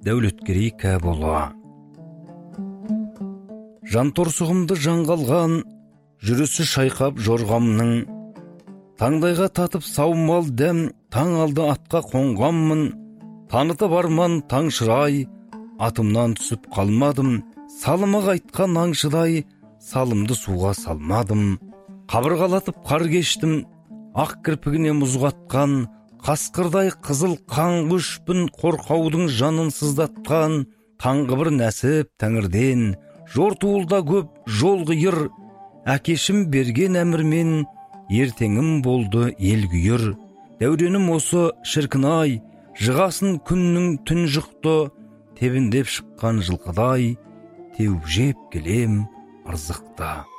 дәулеткерей кә бола. Жан торсығымды жаңғалған, жүрісі шайқап жорғамның, таңдайға татып саумал дәм, таң алды атқа қонғаммын, таныты барман таң шырай, атымнан түсіп қалмадым, салымы қайтқан аңшыдай, салымды суға салмадым. Қабырғалатып қар кештім, ақ кірпігіне мұз қатқан, қасқырдай қызыл қан көшпін, қорқаудың жанын сыздатқан, таңғы бір нәсіп тәңірден, жортуылда көп жол қиыр, әкешім берген әмірмен, ертеңім болды ел күйір. Дәуренім осы шіркін-ай, жығасын күннің түн жұқты, тебіндеп шыққан жылқыдай, теуіп жеп келем ырзықта.